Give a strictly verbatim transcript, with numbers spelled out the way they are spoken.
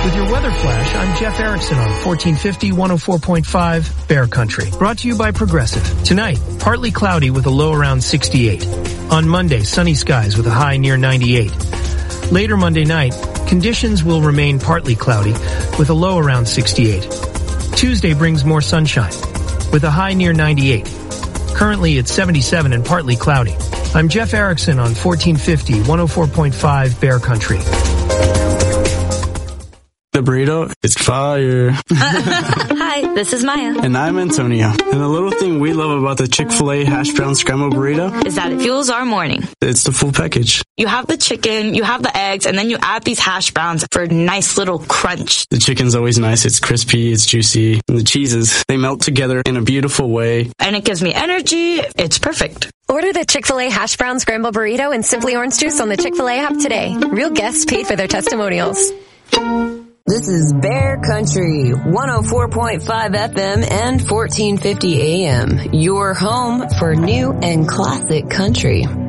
With your weather flash, I'm Jeff Erickson on fourteen fifty, one oh four point five Bear Country. Brought to you by Progressive. Tonight, partly cloudy with a low around sixty-eight. On Monday, sunny skies with a high near ninety-eight. Later Monday night, conditions will remain partly cloudy with a low around sixty-eight. Tuesday brings more sunshine with a high near ninety-eight. Currently it's seventy-seven and partly cloudy. I'm Jeff Erickson on fourteen fifty, one oh four point five Bear Country. The burrito, it's fire. Hi, this is Maya. And I'm Antonio. And the little thing we love about the Chick-fil-A hash brown scrambled burrito is that it fuels our morning. It's the full package. You have the chicken, you have the eggs, and then you add these hash browns for a nice little crunch. The chicken's always nice. It's crispy, it's juicy. And the cheeses, they melt together in a beautiful way. And it gives me energy. It's perfect. Order the Chick-fil-A hash brown scrambled burrito and Simply Orange Juice on the Chick-fil-A app today. Real guests paid for their testimonials. This is Bear Country, one oh four point five F M and fourteen fifty A M, your home for new and classic country.